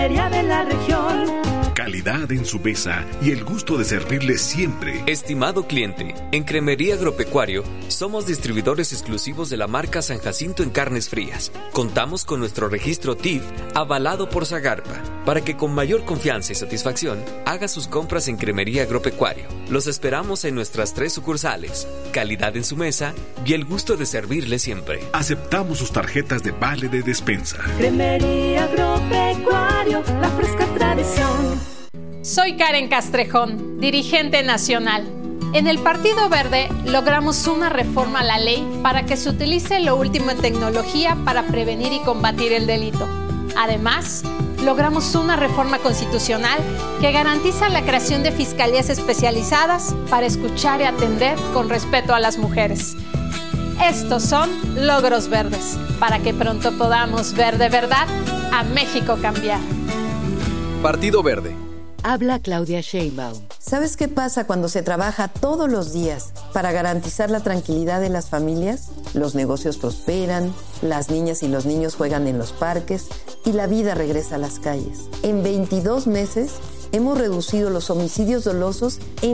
de la región. Calidad en su mesa y el gusto de servirle siempre. Estimado cliente, en Cremería Agropecuario somos distribuidores exclusivos de la marca San Jacinto en carnes frías. Contamos con nuestro registro TIF avalado por Zagarpa para que con mayor confianza y satisfacción haga sus compras en Cremería Agropecuario. Los esperamos en nuestras 3 sucursales. Calidad en su mesa y el gusto de servirle siempre. Aceptamos sus tarjetas de vale de despensa. Cremería Agropecuario, la fresca tradición. Soy Karen Castrejón, dirigente nacional. En el Partido Verde logramos una reforma a la ley para que se utilice lo último en tecnología para prevenir y combatir el delito. Además, logramos una reforma constitucional que garantiza la creación de fiscalías especializadas para escuchar y atender con respeto a las mujeres. Estos son logros verdes, para que pronto podamos ver de verdad a México cambiar. Partido Verde. Habla Claudia Sheinbaum. ¿Sabes qué pasa cuando se trabaja todos los días para garantizar la tranquilidad de las familias? Los negocios prosperan, las niñas y los niños juegan en los parques y la vida regresa a las calles. En 22 meses hemos reducido los homicidios dolosos en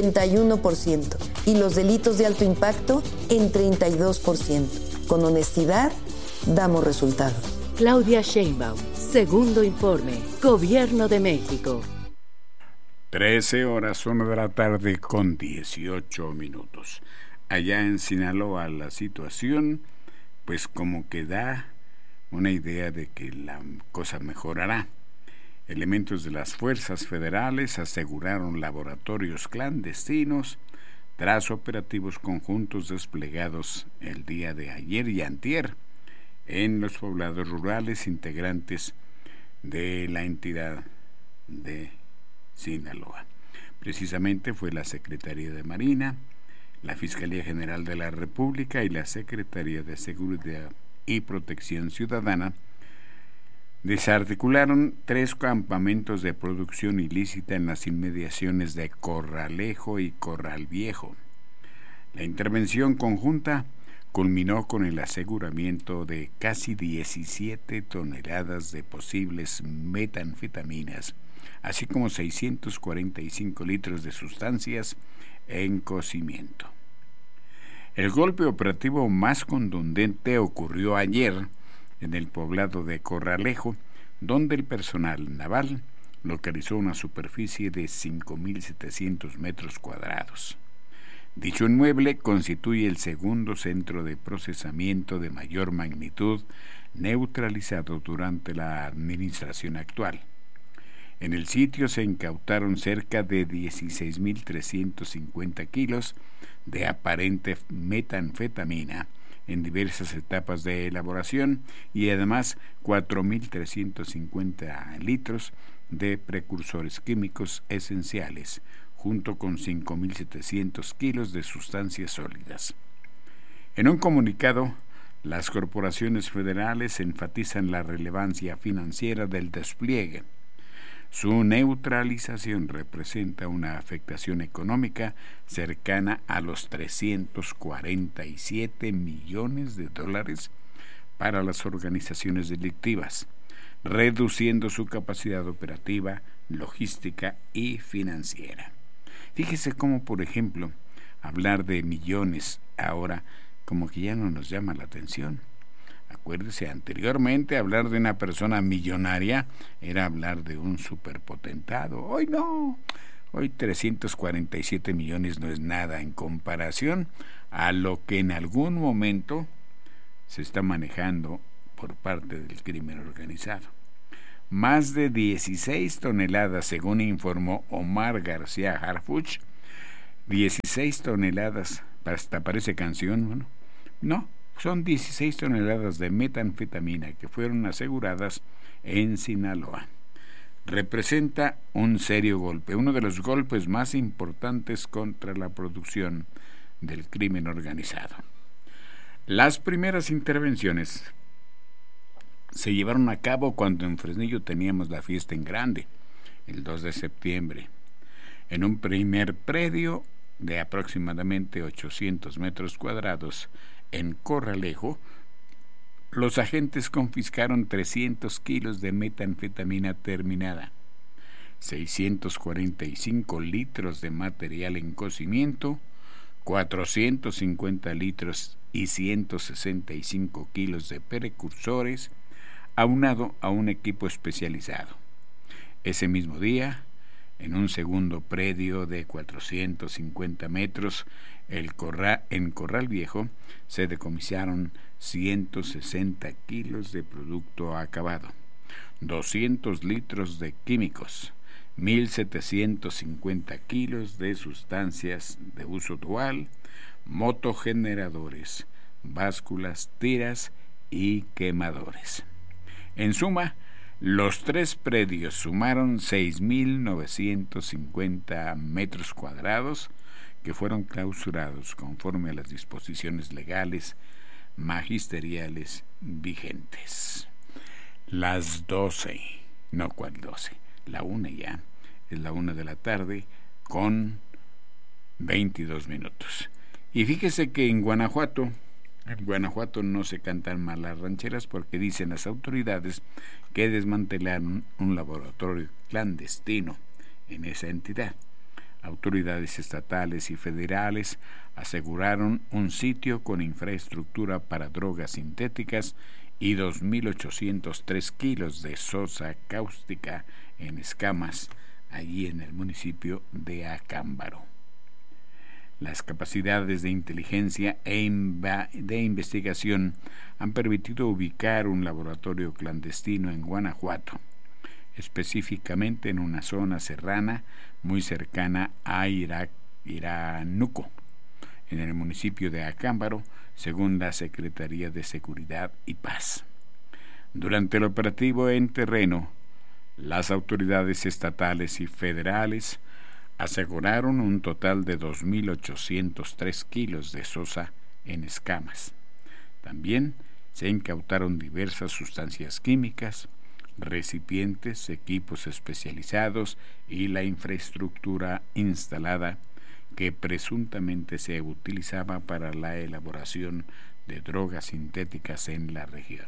51% y los delitos de alto impacto en 32%. Con honestidad, damos resultados. Claudia Sheinbaum, segundo informe, Gobierno de México. 13 horas, 1 de la tarde con 18 minutos. Allá en Sinaloa la situación, pues como que da una idea de que la cosa mejorará. Elementos de las fuerzas federales aseguraron laboratorios clandestinos tras operativos conjuntos desplegados el día de ayer y antier en los poblados rurales integrantes de la entidad de Sinaloa. Precisamente fue la Secretaría de Marina, la Fiscalía General de la República y la Secretaría de Seguridad y Protección Ciudadana desarticularon 3 campamentos de producción ilícita en las inmediaciones de Corralejo y Corral Viejo. La intervención conjunta culminó con el aseguramiento de casi 17 toneladas de posibles metanfetaminas, así como 645 litros de sustancias en cocimiento. El golpe operativo más contundente ocurrió ayer en el poblado de Corralejo, donde el personal naval localizó una superficie de 5.700 metros cuadrados. Dicho inmueble constituye el segundo centro de procesamiento de mayor magnitud neutralizado durante la administración actual. En el sitio se incautaron cerca de 16.350 kilos de aparente metanfetamina en diversas etapas de elaboración y además 4.350 litros de precursores químicos esenciales, junto con 5.700 kilos de sustancias sólidas. En un comunicado, las corporaciones federales enfatizan la relevancia financiera del despliegue. Su neutralización representa una afectación económica cercana a los 347 millones de dólares para las organizaciones delictivas, reduciendo su capacidad operativa, logística y financiera. Fíjese cómo, por ejemplo, hablar de millones ahora como que ya no nos llama la atención. Acuérdese, anteriormente hablar de una persona millonaria era hablar de un superpotentado. Hoy no, hoy 347 millones no es nada en comparación a lo que en algún momento se está manejando por parte del crimen organizado. Más de 16 toneladas, según informó Omar García Harfuch, 16 toneladas, hasta parece canción, bueno, no, son 16 toneladas de metanfetamina que fueron aseguradas en Sinaloa. Representa un serio golpe, uno de los golpes más importantes contra la producción del crimen organizado. Las primeras intervenciones se llevaron a cabo cuando en Fresnillo teníamos la fiesta en grande, el 2 de septiembre, en un primer predio de aproximadamente 800 metros cuadrados en Corralejo, los agentes confiscaron 300 kilos de metanfetamina terminada, 645 litros de material en cocimiento, 450 litros y 165 kilos de precursores, aunado a un equipo especializado. Ese mismo día, en un segundo predio de 450 metros, en Corral Viejo, se decomisaron 160 kilos de producto acabado, 200 litros de químicos, 1.750 kilos de sustancias de uso dual, motogeneradores, básculas, tiras y quemadores. En suma, los 3 predios sumaron 6.950 metros cuadrados que fueron clausurados conforme a las disposiciones legales magisteriales vigentes. Las 12, no cuál 12, la 1 ya, es la 1 de la tarde con 22 minutos. Y fíjese que en Guanajuato no se cantan mal las rancheras porque dicen las autoridades que desmantelaron un laboratorio clandestino en esa entidad. Autoridades estatales y federales aseguraron un sitio con infraestructura para drogas sintéticas y 2.803 kilos de sosa cáustica en escamas, allí en el municipio de Acámbaro. Las capacidades de inteligencia e de investigación han permitido ubicar un laboratorio clandestino en Guanajuato, específicamente en una zona serrana muy cercana a Iranuco, en el municipio de Acámbaro, según la Secretaría de Seguridad y Paz. Durante el operativo en terreno, las autoridades estatales y federales aseguraron un total de 2.803 kilos de sosa en escamas. También se incautaron diversas sustancias químicas, recipientes, equipos especializados y la infraestructura instalada que presuntamente se utilizaba para la elaboración de drogas sintéticas en la región.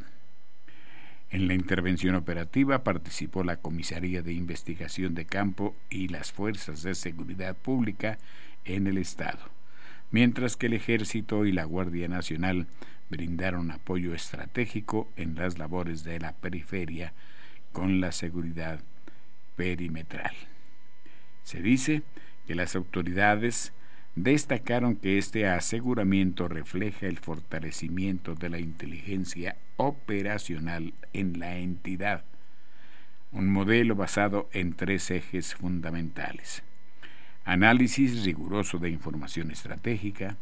En la intervención operativa participó la Comisaría de Investigación de Campo y las Fuerzas de Seguridad Pública en el Estado, mientras que el Ejército y la Guardia Nacional brindaron apoyo estratégico en las labores de la periferia con la seguridad perimetral. Se dice que las autoridades destacaron que este aseguramiento refleja el fortalecimiento de la inteligencia operacional en la entidad, un modelo basado en 3 ejes fundamentales: análisis riguroso de información estratégica,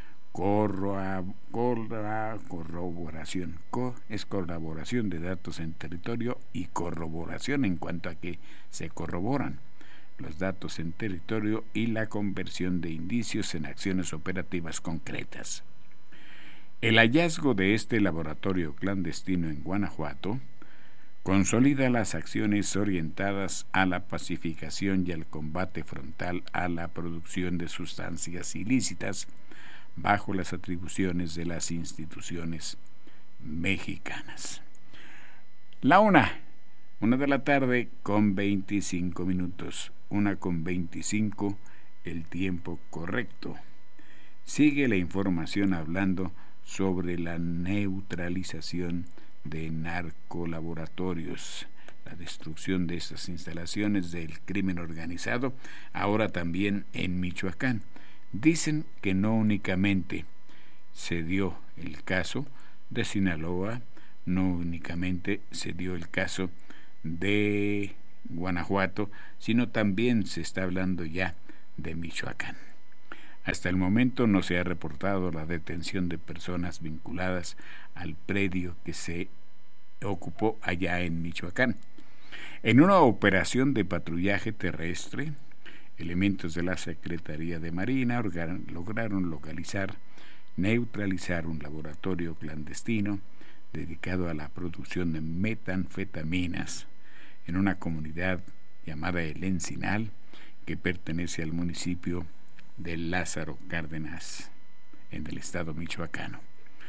colaboración de datos en territorio y corroboración en cuanto a que se corroboran los datos en territorio y la conversión de indicios en acciones operativas concretas. El hallazgo de este laboratorio clandestino en Guanajuato consolida las acciones orientadas a la pacificación y al combate frontal a la producción de sustancias ilícitas bajo las atribuciones de las instituciones mexicanas. La 1 de la tarde con 25 minutos, 1:25, el tiempo correcto. Sigue la información hablando sobre la neutralización de narcolaboratorios, la destrucción de estas instalaciones del crimen organizado, ahora también en Michoacán. Dicen que no únicamente se dio el caso de Sinaloa, no únicamente se dio el caso de Guanajuato, sino también se está hablando ya de Michoacán. Hasta el momento no se ha reportado la detención de personas vinculadas al predio que se ocupó allá en Michoacán. En una operación de patrullaje terrestre, elementos de la Secretaría de Marina lograron neutralizar un laboratorio clandestino dedicado a la producción de metanfetaminas en una comunidad llamada El Encinal, que pertenece al municipio de Lázaro Cárdenas, en el estado michoacano.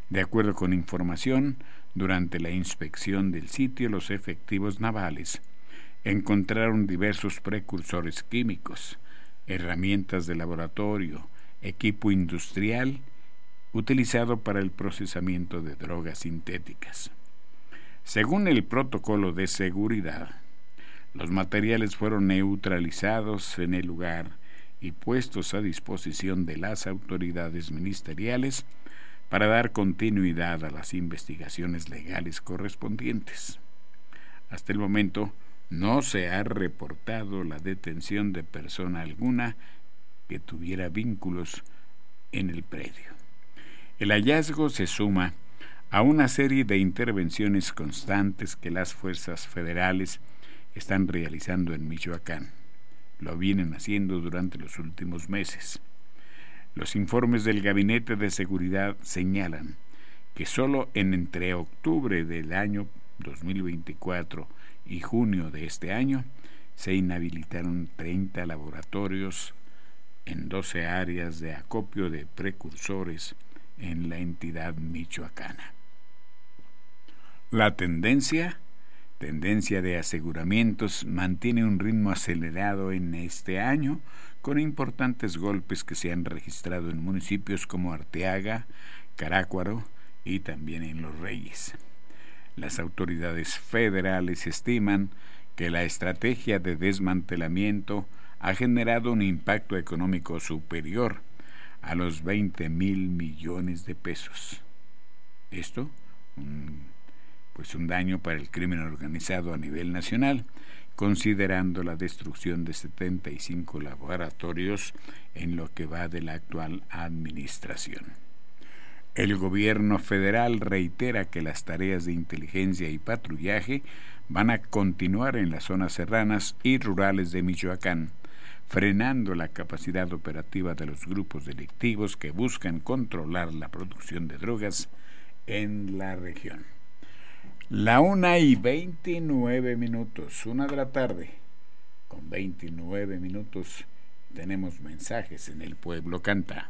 De acuerdo con información, durante la inspección del sitio, los efectivos navales encontraron diversos precursores químicos, herramientas de laboratorio, equipo industrial utilizado para el procesamiento de drogas sintéticas. Según el protocolo de seguridad, los materiales fueron neutralizados en el lugar y puestos a disposición de las autoridades ministeriales para dar continuidad a las investigaciones legales correspondientes. Hasta el momento, no se ha reportado la detención de persona alguna que tuviera vínculos en el predio. El hallazgo se suma a una serie de intervenciones constantes que las fuerzas federales están realizando en Michoacán. Lo vienen haciendo durante los últimos meses. Los informes del Gabinete de Seguridad señalan que solo entre octubre del año 2024 y junio de este año se inhabilitaron 30 laboratorios en 12 áreas de acopio de precursores en la entidad michoacana. La tendencia de aseguramientos mantiene un ritmo acelerado en este año, con importantes golpes que se han registrado en municipios como Arteaga, Carácuaro y también en Los Reyes. Las autoridades federales estiman que la estrategia de desmantelamiento ha generado un impacto económico superior a los 20,000 millones de pesos. Esto, un daño para el crimen organizado a nivel nacional, considerando la destrucción de 75 laboratorios en lo que va de la actual administración. El gobierno federal reitera que las tareas de inteligencia y patrullaje van a continuar en las zonas serranas y rurales de Michoacán, frenando la capacidad operativa de los grupos delictivos que buscan controlar la producción de drogas en la región. La 1:29, 1 de la tarde, con 29 minutos, tenemos mensajes en El Pueblo Canta.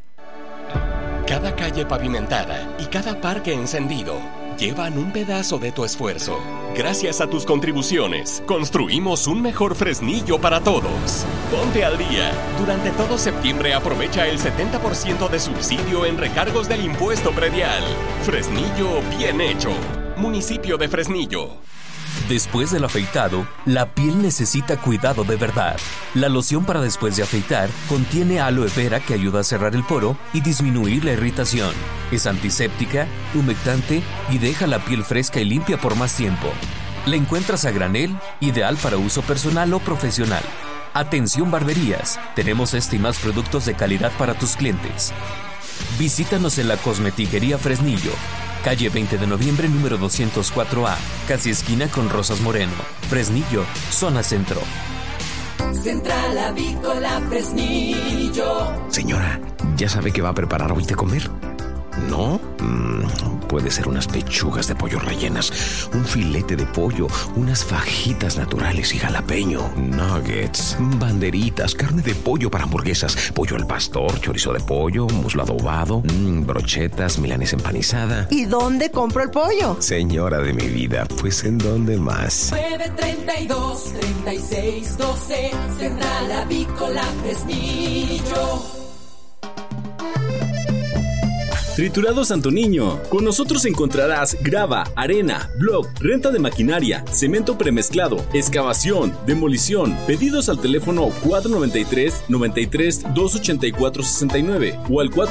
Cada calle pavimentada y cada parque encendido llevan un pedazo de tu esfuerzo. Gracias a tus contribuciones, construimos un mejor Fresnillo para todos. Ponte al día. Durante todo septiembre aprovecha el 70% de subsidio en recargos del impuesto predial. Fresnillo bien hecho. Municipio de Fresnillo. Después del afeitado, la piel necesita cuidado de verdad. La loción para después de afeitar contiene aloe vera que ayuda a cerrar el poro y disminuir la irritación. Es antiséptica, humectante y deja la piel fresca y limpia por más tiempo. La encuentras a granel, ideal para uso personal o profesional. Atención barberías, tenemos este y más productos de calidad para tus clientes. Visítanos en la Cosmetiquería Fresnillo, calle 20 de noviembre, número 204A, casi esquina con Rosas Moreno, Fresnillo, zona centro. Central Avícola Fresnillo. Señora, ¿ya sabe qué va a preparar hoy de comer? ¿No? Puede ser unas pechugas de pollo rellenas, un filete de pollo, unas fajitas naturales y jalapeño, nuggets, banderitas, carne de pollo para hamburguesas, pollo al pastor, chorizo de pollo, muslo adobado, brochetas, milanesa empanizada. ¿Y dónde compro el pollo? Señora de mi vida, pues ¿en dónde más? 932-3612, Central Avícola Fresnillo. Triturado Santo Niño. Con nosotros encontrarás grava, arena, block, renta de maquinaria, cemento premezclado, excavación, demolición. Pedidos al teléfono 493-93-284-69 o al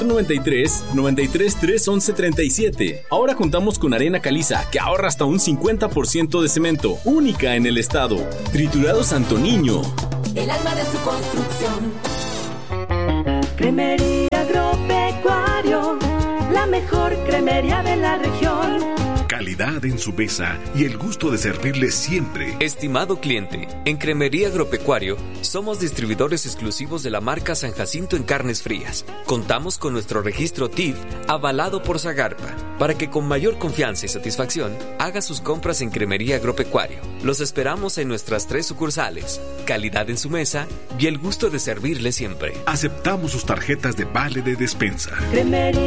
493-93-311-37. Ahora contamos con arena caliza que ahorra hasta un 50% de cemento, única en el estado. Triturado Santo Niño. El alma de su construcción. Cremería Agropecuario, la mejor cremería de la región. Calidad en su mesa y el gusto de servirle siempre. Estimado cliente, en Cremería Agropecuario somos distribuidores exclusivos de la marca San Jacinto en carnes frías. Contamos con nuestro registro TIF avalado por Zagarpa para que con mayor confianza y satisfacción haga sus compras en Cremería Agropecuario. Los esperamos en nuestras 3 sucursales. Calidad en su mesa y el gusto de servirle siempre. Aceptamos sus tarjetas de vale de despensa. Cremería